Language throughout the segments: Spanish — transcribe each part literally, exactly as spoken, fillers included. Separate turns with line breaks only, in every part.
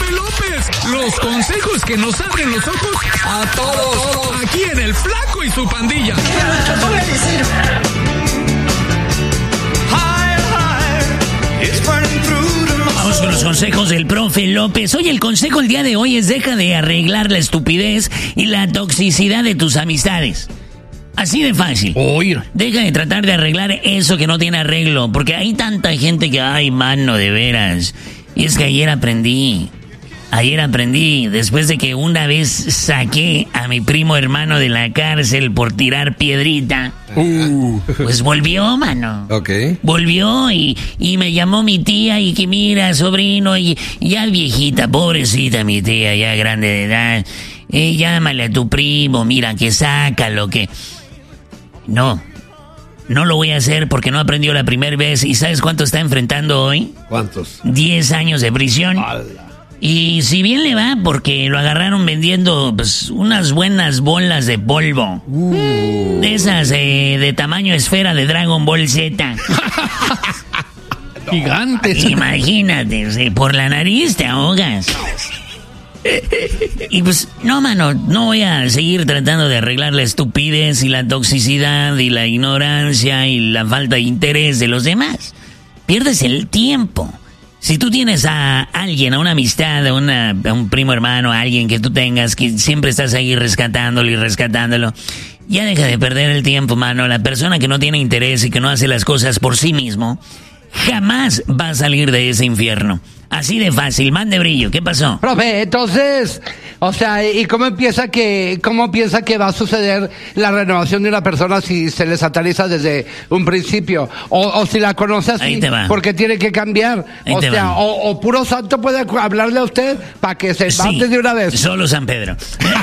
profe López. Los consejos que nos abren los ojos a todos. Aquí en El Flaco y su pandilla.
Vamos con los consejos del profe López. Oye, el consejo el día de hoy es: deja de arreglar la estupidez y la toxicidad de tus amistades. Así de fácil.
Oye.
Deja de tratar de arreglar eso que no tiene arreglo, porque hay tanta gente que, ay, mano, de veras. Y es que ayer aprendí, ayer aprendí, después de que una vez saqué a mi primo hermano de la cárcel por tirar piedrita, uh. pues volvió, mano.
Ok.
Volvió y, y me llamó mi tía y que mira, sobrino, y ya viejita, pobrecita mi tía, ya grande de edad, eh, llámale a tu primo, mira, que saca lo que... No, no lo voy a hacer porque no aprendió la primera vez. ¿Y sabes cuánto está enfrentando hoy?
¿Cuántos?
Diez años de prisión.
¡Hala!
Y si bien le va, porque lo agarraron vendiendo pues, unas buenas bolas de polvo.
Uh.
De esas eh, de tamaño esfera de Dragon Ball Z.
Gigantes.
Imagínate, sí, por la nariz te ahogas. Y pues, no, mano, no voy a seguir tratando de arreglar la estupidez y la toxicidad y la ignorancia y la falta de interés de los demás. Pierdes el tiempo. Si tú tienes a alguien, a una amistad, a, una, a un primo hermano, a alguien que tú tengas, que siempre estás ahí rescatándolo y rescatándolo, ya deja de perder el tiempo, mano. La persona que no tiene interés y que no hace las cosas por sí mismo, jamás va a salir de ese infierno. Así de fácil. Mande Brillo, ¿qué pasó?
Profe, entonces, o sea, ¿y cómo empieza que, cómo piensa que va a suceder la renovación de una persona si se le sataniza desde un principio? O, o si la conoce así,
Ahí te va.
porque tiene que cambiar.
Ahí
o
te
sea,
va.
o, o puro santo puede hablarle a usted para que se
Sí,
mate de una vez.
Solo San Pedro.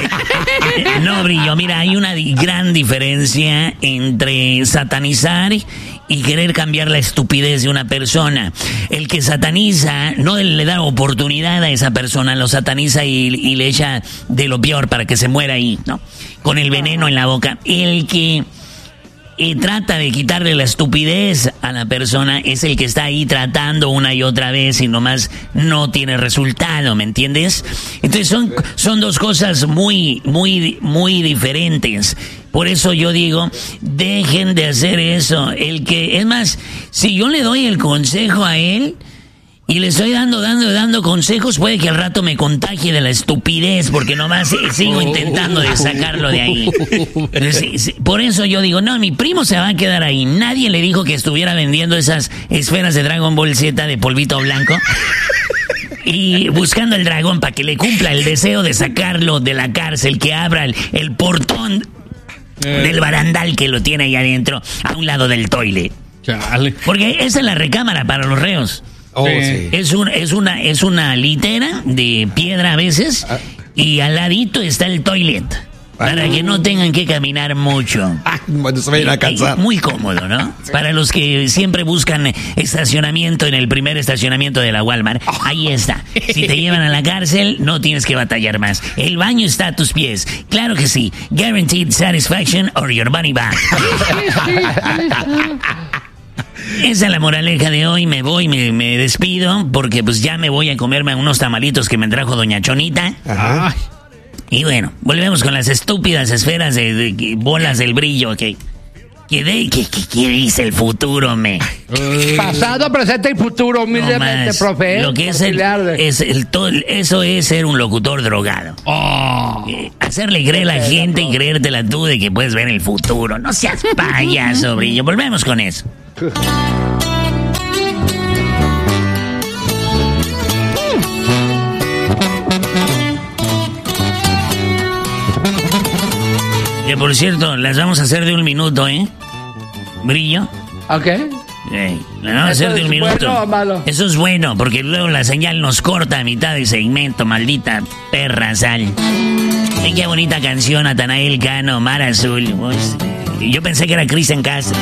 No, Brillo, mira, hay una di- gran diferencia entre satanizar y querer cambiar la estupidez de una persona. El que sataniza no le da oportunidad a esa persona, lo sataniza y, y le echa de lo peor para que se muera ahí, ¿no? Con el veneno en la boca. El que eh, trata de quitarle la estupidez a la persona es el que está ahí tratando una y otra vez y nomás no tiene resultado, ¿me entiendes? Entonces son, son dos cosas muy, muy, muy diferentes. Por eso yo digo, dejen de hacer eso. El que, es más, si yo le doy el consejo a él y le estoy dando, dando, dando consejos, puede que al rato me contagie de la estupidez, porque nomás sigo intentando de sacarlo de ahí. Sí, sí, por eso yo digo, no, mi primo se va a quedar ahí. Nadie le dijo que estuviera vendiendo esas esferas de Dragon Ball Z de polvito blanco y buscando el dragón para que le cumpla el deseo de sacarlo de la cárcel, que abra el, el portón del barandal que lo tiene ahí adentro, a un lado del toilet.
Chale.
Porque esa es la recámara para los reos.
Oh,
Sí.
sí.
Es, un, es, una, es una litera de piedra a veces, y al ladito está el toilet, para que no tengan que caminar mucho.
Ah, bueno, se vayan a cansar.
Muy cómodo, ¿no? Para los que siempre buscan estacionamiento en el primer estacionamiento de la Walmart, ahí está. Si te llevan a la cárcel, no tienes que batallar más. El baño está a tus pies. Claro que sí. Guaranteed satisfaction or your money back. Esa es la moraleja de hoy. Me voy, me, me despido, porque pues ya me voy a comerme unos tamalitos que me trajo doña Chonita.
Ajá.
Y bueno, volvemos con las estúpidas esferas de, de- de bolas del Brillo. Que, que, de, que, que, que dice el futuro, me.
Pasado, presente y futuro, humildemente,
más.
profe. ¿eh?
Lo que es el,
Auxiliarle.
es el to- eso es ser un locutor drogado.
Oh.
Eh, hacerle creer a la gente y creértela tú de que puedes ver el futuro. No seas payaso, Brillo. Volvemos con eso. Que por cierto, las vamos a hacer de un minuto, ¿eh? Brillo.
¿Ok?
Ey, las vamos a hacer
¿Eso
de un
es
minuto.
bueno o malo?
Eso es bueno, porque luego la señal nos corta a mitad de segmento, maldita perra sal. Ay, qué bonita canción, Natanael Cano, Mar Azul. Uy, yo pensé que era Cristian Castro.